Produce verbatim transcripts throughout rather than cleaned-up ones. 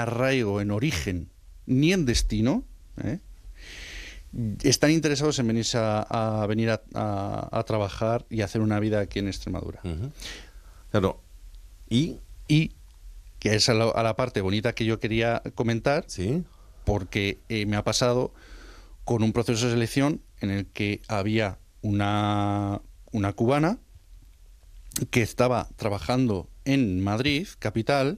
arraigo en origen ni en destino, ¿eh? están interesados en venirse a, a venir a, a, a trabajar y hacer una vida aquí en Extremadura. Uh-huh. Claro. Y, y que es a la, a la parte bonita que yo quería comentar, ¿sí? porque eh, me ha pasado con un proceso de selección en el que había una, una cubana que estaba trabajando en Madrid, capital,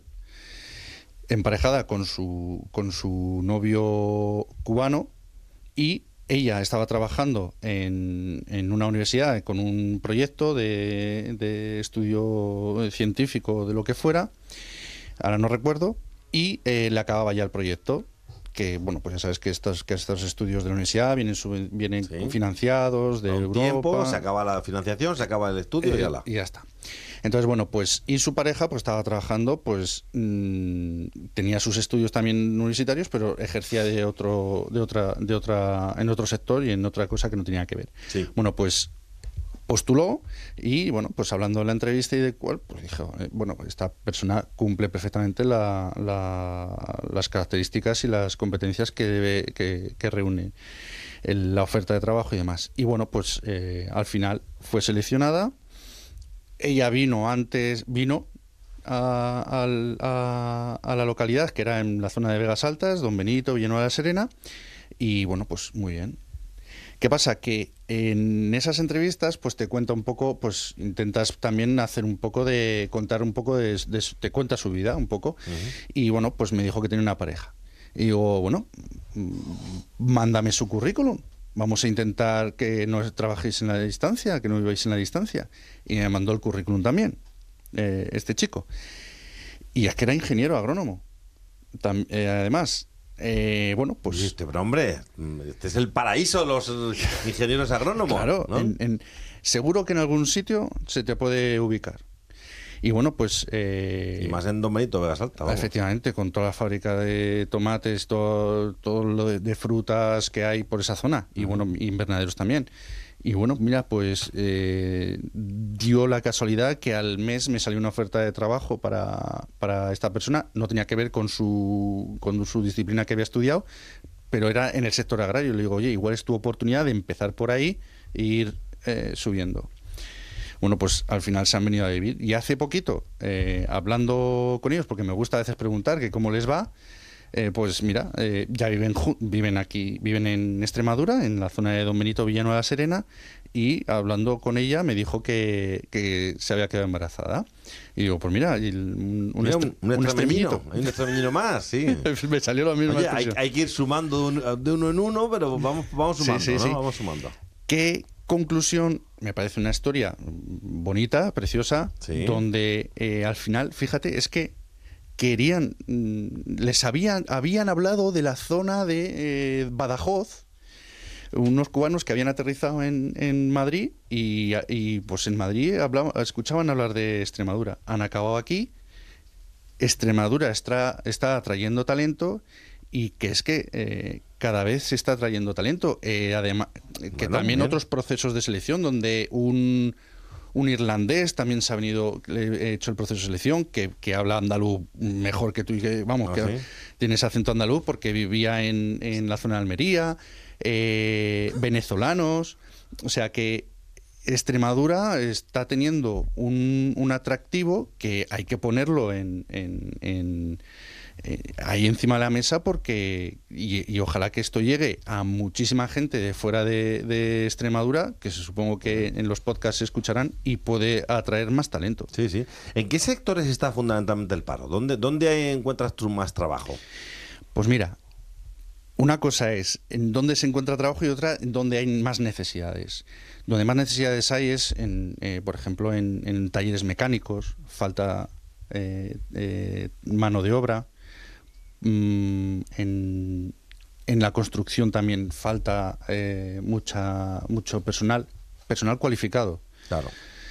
emparejada con su, con su novio cubano, y ella estaba trabajando en, en una universidad con un proyecto de, de estudio científico, de lo que fuera, ahora no recuerdo, y eh, le acababa ya el proyecto. Que, bueno, pues ya sabes que estos, que estos estudios de la universidad vienen, sub, vienen sí. financiados de un Europa. Tiempo, se acaba la financiación, se acaba el estudio eh, y ya la. Y ya está. Entonces, bueno, pues, y su pareja pues estaba trabajando, pues mmm, tenía sus estudios también universitarios, pero ejercía de otro, de otra, de otra, en otro sector y en otra cosa que no tenía que ver. Sí. Bueno, pues postuló y, bueno, pues hablando de la entrevista y de cuál, pues dijo, eh, bueno, esta persona cumple perfectamente la, la, las características y las competencias que, debe, que, que reúne el, la oferta de trabajo y demás. Y bueno, pues eh, al final fue seleccionada. Ella vino antes, vino a, a, a la localidad, que era en la zona de Vegas Altas, Don Benito, Villanueva de la Serena, y bueno, pues muy bien. ¿Qué pasa? Que en esas entrevistas pues te cuenta un poco, pues intentas también hacer un poco de, contar un poco de, de te cuenta su vida un poco, uh-huh. Y bueno, pues me dijo que tenía una pareja. Y digo, bueno, mándame su currículum, vamos a intentar que no trabajéis en la distancia, que no viváis en la distancia. Y me mandó el currículum también, eh, este chico. Y es que era ingeniero agrónomo. Tam, eh, además... Eh, bueno, pues... Este, pero hombre, este es el paraíso de los ingenieros agrónomos. Claro, ¿no? en, en, seguro que en algún sitio se te puede ubicar. Y bueno, pues... Eh, y más en Don Benito, Vegas Alta. Vamos. Efectivamente, con toda la fábrica de tomates, todo, todo lo de, de frutas que hay por esa zona. Y uh-huh. bueno, invernaderos también. Y bueno, mira, pues eh, dio la casualidad que al mes me salió una oferta de trabajo para, para esta persona. No tenía que ver con su, con su disciplina que había estudiado, pero era en el sector agrario. Le digo, oye, igual es tu oportunidad de empezar por ahí e ir eh, subiendo. Bueno, pues al final se han venido a vivir. Y hace poquito, eh, hablando con ellos, porque me gusta a veces preguntar que cómo les va, Eh, pues mira, eh, ya viven viven aquí, viven en Extremadura, en la zona de Don Benito, Villanueva de la Serena, y hablando con ella me dijo que, que se había quedado embarazada. Y digo, pues mira, un, un, mira, estre, un, un extremillito. Hay un extremillino más, sí. Me salió la misma Oye, hay, expresión. hay que ir sumando de, un, de uno en uno, pero vamos, vamos sumando, sí, sí, ¿no? sí. Vamos sumando. ¿Qué conclusión? Me parece una historia bonita, preciosa, sí. donde eh, al final, fíjate, es que querían, les habían, habían hablado de la zona de eh, Badajoz, unos cubanos que habían aterrizado en, en Madrid y, y pues en Madrid hablaban, escuchaban hablar de Extremadura. Han acabado aquí, Extremadura está, está atrayendo talento y que es que eh, cada vez se está atrayendo talento. Eh, además, que bueno, también bien. Otros procesos de selección donde un... Un irlandés también se ha venido, he hecho el proceso de selección, que, que habla andaluz mejor que tú, y que, vamos, ¿Ah, que sí? tiene ese acento andaluz porque vivía en, en la zona de Almería, eh, venezolanos, o sea que Extremadura está teniendo un, un atractivo que hay que ponerlo en, en, en eh, ahí encima de la mesa porque y, y ojalá que esto llegue a muchísima gente de fuera de, de Extremadura, que se supongo que en los podcasts se escucharán y puede atraer más talento. Sí, sí. ¿En qué sectores está fundamentalmente el paro? ¿Dónde, dónde encuentras tú más trabajo? Pues mira, una cosa es en dónde se encuentra trabajo y otra en dónde hay más necesidades. Donde más necesidades hay es, en, eh, por ejemplo, en, en talleres mecánicos, falta eh, eh, mano de obra. Mm, en, en la construcción también falta eh, mucha mucho personal, personal cualificado. Claro.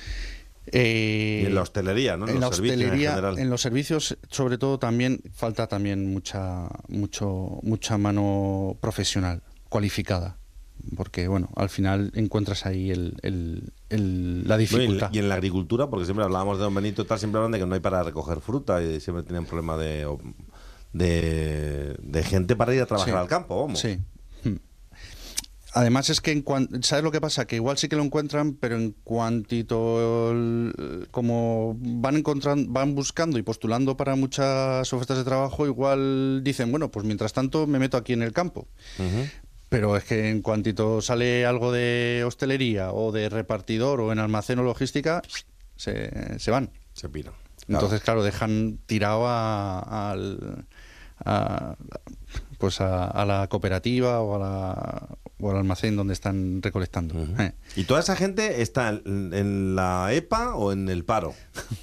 Eh, y en la hostelería, ¿no? En, en los la servicios hostelería, en general. En los servicios, sobre todo, también falta también mucha, mucho, mucha mano profesional, cualificada. Porque, bueno, al final encuentras ahí el, el, el, la dificultad. Bueno, y en la agricultura, porque siempre hablábamos de Don Benito, tal, siempre hablan de que no hay para recoger fruta y siempre tienen problema de, de, de gente para ir a trabajar Sí. al campo, vamos. Sí. Hmm. Además es que en cuan- ¿sabes lo que pasa? Que igual sí que lo encuentran, pero en cuantito el- como van encontrando, van buscando y postulando para muchas ofertas de trabajo, igual dicen, bueno, pues mientras tanto me meto aquí en el campo. Ujú. Pero es que en cuantito sale algo de hostelería o de repartidor o en almacén o logística, se, se van. Se piran. Claro. Entonces, claro, dejan tirado a, al- a- pues a, a la cooperativa o, a la, o al almacén donde están recolectando. Ujú. Eh. ¿Y toda esa gente está en, en la E P A o en el paro?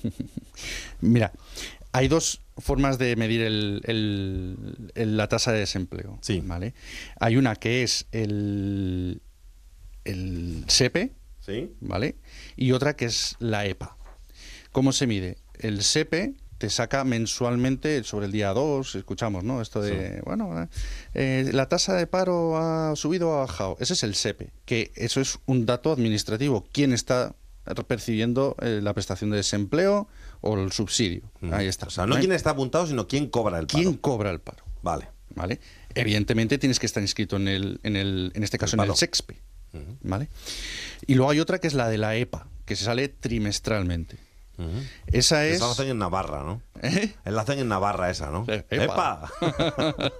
Mira, hay dos formas de medir el- el- el- la tasa de desempleo. Sí. ¿Vale? Hay una que es el, el SEPE, ¿Sí? ¿vale? Y otra que es la E P A. ¿Cómo se mide? El SEPE te saca mensualmente sobre el día dos, escuchamos, ¿no? Esto de, Sí. bueno, eh, la tasa de paro ha subido o ha bajado. Ese es el SEPE, que eso es un dato administrativo. ¿Quién está percibiendo eh, la prestación de desempleo o el subsidio? Ujú. Ahí está. O sea, no ¿Eh? quién está apuntado, sino quién cobra el paro. ¿Quién cobra el paro? Vale. ¿Vale? Evidentemente tienes que estar inscrito en el, en el, en este caso en paro. el SEXPE, Ujú. ¿vale? Y luego hay otra que es la de la E P A, que se sale trimestralmente. Ujú. Esa es... Esa la hacen en Navarra, ¿no? ¿Eh? La hacen en Navarra esa, ¿no? Eh, epa. ¡Epa!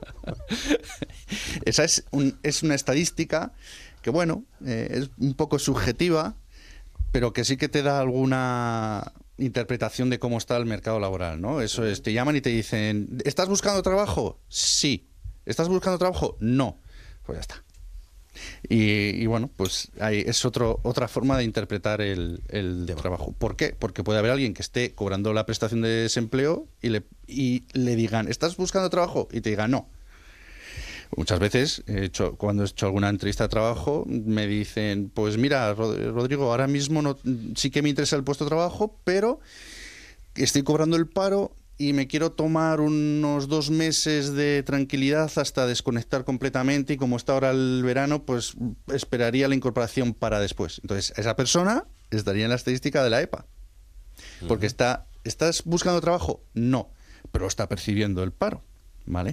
Esa es, un- es una estadística que, bueno, eh, es un poco subjetiva, pero que sí que te da alguna interpretación de cómo está el mercado laboral, ¿no? Eso es, te llaman y te dicen, ¿estás buscando trabajo? Sí. ¿Estás buscando trabajo? No. Pues ya está. Y, y bueno, pues ahí es otro, otra forma de interpretar el, el Tema. trabajo. ¿Por qué? Porque puede haber alguien que esté cobrando la prestación de desempleo y le, y le digan, ¿estás buscando trabajo? Y te diga, no. Muchas veces, he hecho, cuando he hecho alguna entrevista de trabajo, me dicen, pues mira, Rod- Rodrigo, ahora mismo no, sí que me interesa el puesto de trabajo, pero estoy cobrando el paro y me quiero tomar unos dos meses de tranquilidad hasta desconectar completamente y como está ahora el verano, pues esperaría la incorporación para después. Entonces, esa persona estaría en la estadística de la E P A. Porque está, ¿estás buscando trabajo? No, pero está percibiendo el paro, ¿vale?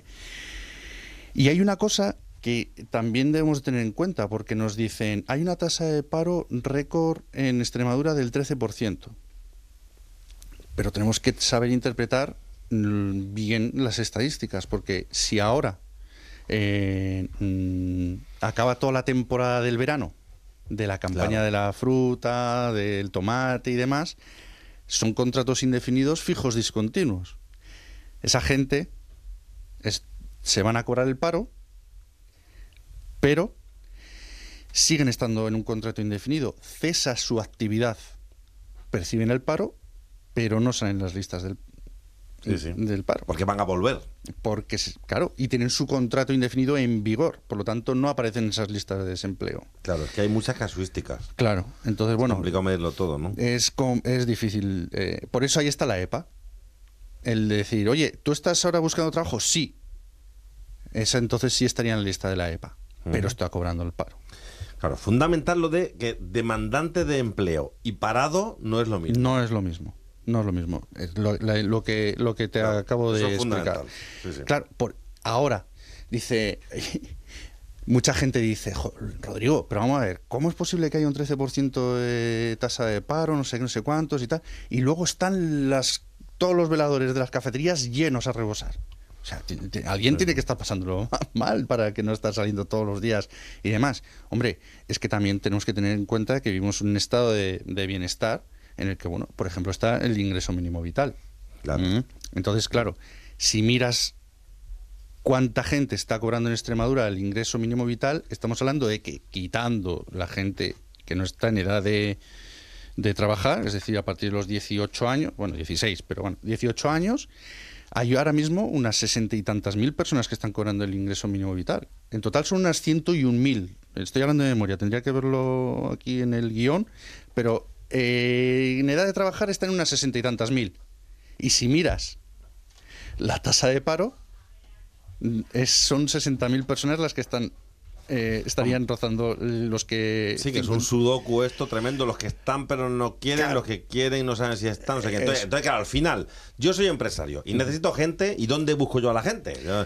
Y hay una cosa que también debemos tener en cuenta, porque nos dicen, hay una tasa de paro récord en Extremadura del trece por ciento. Pero tenemos que saber interpretar mm, bien las estadísticas, porque si ahora eh, mm, acaba toda la temporada del verano, de la campaña Claro. de la fruta, del tomate y demás, son contratos indefinidos fijos discontinuos. Esa gente es- se van a cobrar el paro, pero siguen estando en un contrato indefinido, cesa su actividad, perciben el paro, pero no salen en las listas del, Sí, sí. del paro. Porque van a volver. Porque, se- claro, y tienen su contrato indefinido en vigor, por lo tanto no aparecen en esas listas de desempleo. Claro, es que hay muchas casuísticas. Claro, entonces, Es bueno, complicado medirlo todo, ¿no? es, com- es difícil. eh, por eso ahí está la E P A. El de decir, oye, ¿tú estás ahora buscando trabajo? Sí. Esa entonces sí estaría en la lista de la E P A, pero Ujú. está cobrando el paro. Claro, fundamental lo de que demandante de empleo y parado no es lo mismo. No es lo mismo. No es lo mismo. Es lo, la- lo que, lo que te Claro, acabo de eso es explicar. fundamental. Sí, sí. Claro, por, ahora, dice, mucha gente dice, "Jo, Rodrigo, pero vamos a ver, ¿cómo es posible que haya un trece por ciento de tasa de paro, no sé, no sé cuántos y tal? Y luego están las, todos los veladores de las cafeterías llenos a rebosar. O sea, ti- ti- alguien tiene que estar pasándolo mal para que no estar saliendo todos los días y demás. Hombre, es que también tenemos que tener en cuenta que vivimos en un estado de, de bienestar en el que, bueno, por ejemplo, está el ingreso mínimo vital. Claro. Mm. Entonces, claro, si miras cuánta gente está cobrando en Extremadura el ingreso mínimo vital, estamos hablando de que quitando la gente que no está en edad de, de trabajar, es decir, a partir de los dieciocho años, bueno, dieciséis, pero bueno, dieciocho años, hay ahora mismo unas sesenta y tantas mil personas que están cobrando el ingreso mínimo vital. En total son unas ciento y un mil. Estoy hablando de memoria, tendría que verlo aquí en el guión, pero eh, en edad de trabajar están en unas sesenta y tantas mil. Y si miras la tasa de paro, es, son sesenta mil personas las que están eh, estarían rozando los que... Sí, que es un sudoku esto tremendo, los que están pero no quieren, claro. Los que quieren no saben si están, no sé qué. Entonces, entonces, claro, al final, yo soy empresario y necesito gente, ¿y dónde busco yo a la gente? Yo,